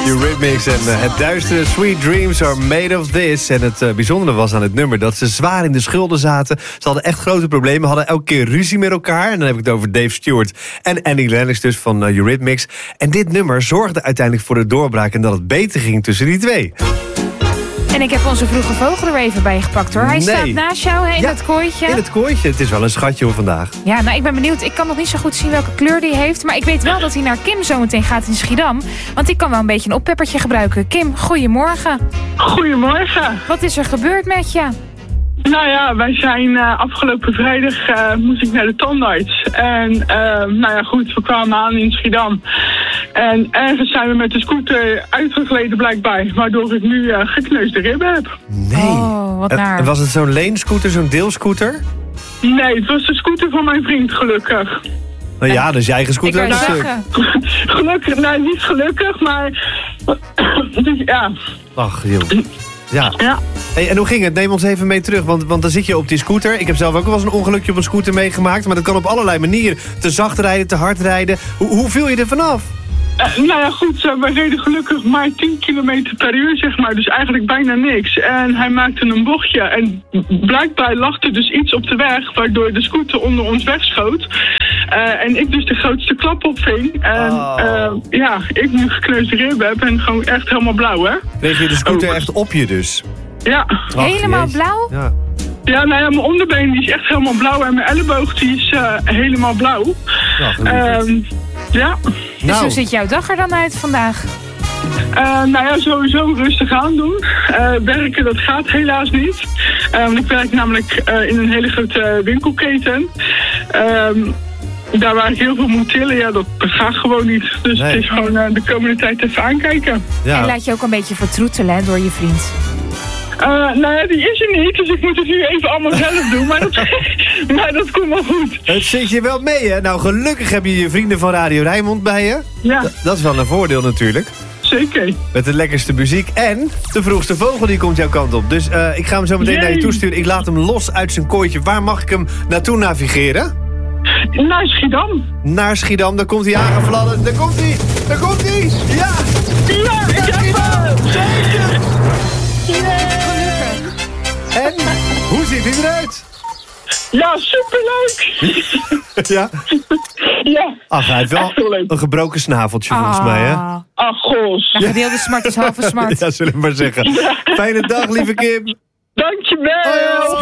Eurythmics en het duistere Sweet Dreams are made of this. En het bijzondere was aan het nummer dat ze zwaar in de schulden zaten. Ze hadden echt grote problemen, hadden elke keer ruzie met elkaar. En dan heb ik het over Dave Stewart en Annie Lennox dus van Eurythmics. En dit nummer zorgde uiteindelijk voor de doorbraak en dat het beter ging tussen die twee. En ik heb onze vroege vogel er even bij gepakt, hoor. Hij staat naast jou in het kooitje. In het kooitje. Het is wel een schatje hoor vandaag. Ja, nou, ik ben benieuwd. Ik kan nog niet zo goed zien welke kleur die heeft. Maar ik weet wel dat hij naar Kim zometeen gaat in Schiedam. Want die kan wel een beetje een oppeppertje gebruiken. Kim, goedemorgen. Goedemorgen. Wat is er gebeurd met je? Nou ja, wij zijn afgelopen vrijdag moest ik naar de tandarts. En nou ja, goed, we kwamen aan in Schiedam. En ergens zijn we met de scooter uitgegleden blijkbaar. Waardoor ik nu gekneusde ribben heb. Nee. Oh, wat naar. Was het zo'n leenscooter, zo'n deelscooter? Nee, het was de scooter van mijn vriend, gelukkig. Nou ja, dus je eigen scooter. Ik kan zeggen. Gelukkig, nou niet gelukkig, maar dus, ja. Ach, joh. Ja. Ja. Hey, en hoe ging het? Neem ons even mee terug, want dan zit je op die scooter. Ik heb zelf ook wel eens een ongelukje op een scooter meegemaakt. Maar dat kan op allerlei manieren. Te zacht rijden, te hard rijden. Hoe viel je er vanaf? Nou ja, goed, we reden gelukkig maar 10 kilometer per uur, zeg maar. Dus eigenlijk bijna niks. En hij maakte een bochtje. En blijkbaar lag er dus iets op de weg, waardoor de scooter onder ons wegschoot. En ik dus de grootste klap opving. En ja, ik nu gekneusde ribben heb en gewoon echt helemaal blauw, hè. Kreeg je de scooter echt op je dus? Ja. Ach, helemaal blauw? Ja. Ja, nou ja, mijn onderbeen die is echt helemaal blauw en mijn elleboog die is helemaal blauw. Ja. Dus hoe ziet jouw dag er dan uit vandaag? Nou ja, sowieso rustig aan doen. Werken, dat gaat helaas niet. Want ik werk namelijk in een hele grote winkelketen. Daar waar ik heel veel moet tillen, ja, dat gaat gewoon niet. Dus het is gewoon de komende tijd even aankijken. Ja. En laat je ook een beetje vertroetelen, hè, door je vriend. Nou ja, die is er niet, dus ik moet het nu even allemaal zelf doen. Maar dat komt wel goed. Het zit je wel mee, hè? Nou, gelukkig heb je je vrienden van Radio Rijnmond bij je. Ja. Dat is wel een voordeel natuurlijk. Zeker. Met de lekkerste muziek en de vroegste vogel die komt jouw kant op. Dus ik ga hem zo meteen naar je toesturen. Ik laat hem los uit zijn kooitje. Waar mag ik hem naartoe navigeren? Naar Schiedam. Naar Schiedam, daar komt hij aangevladden. Daar komt hij! Daar komt hij! Ja! Ja, ik heb hem! Zeker! En, hoe ziet hij eruit? Ja, superleuk! Ja? Ja. Ach, hij heeft wel een gebroken snaveltje volgens mij, hè? Ach, gos. Ja, gedeelde smart is halve smart. Ja, zullen we maar zeggen. Ja. Fijne dag, lieve Kim. Dankjewel! Hoi, hoi.